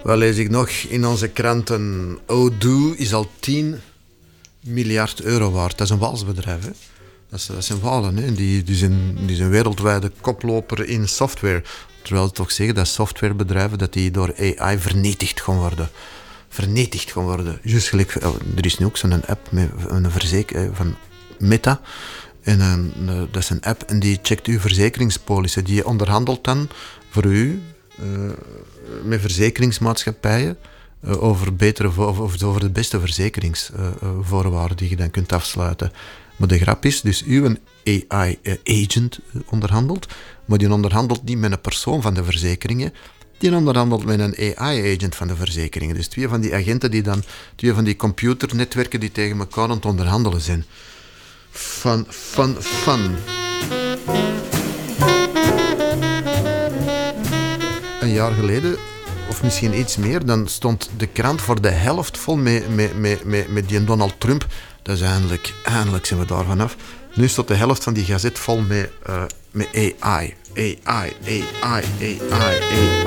Wat lees ik nog in onze kranten? Odoo is al 10 miljard euro waard. Dat is een walsbedrijf, hè? Dat zijn Walen, hè? Die zijn wereldwijde koploper in software. Terwijl ze toch zeggen dat softwarebedrijven dat die door AI vernietigd gaan worden. Juist gelijk, er is nu ook zo'n app met een van Meta. En dat is een app en die checkt uw verzekeringspolissen. Die onderhandelt dan voor u met verzekeringsmaatschappijen over de beste verzekeringsvoorwaarden die je dan kunt afsluiten. Maar de grap is, dus uw AI-agent onderhandelt, maar die onderhandelt niet met een persoon van de verzekeringen, die onderhandelt met een AI-agent van de verzekeringen. Dus twee van die agenten twee van die computernetwerken die tegen elkaar aan het onderhandelen zijn. Fun. Een jaar geleden, of misschien iets meer, dan stond de krant voor de helft vol met die Donald Trump. Dat is eindelijk zijn we daar vanaf. Nu staat de helft van die gazet vol met AI. AI.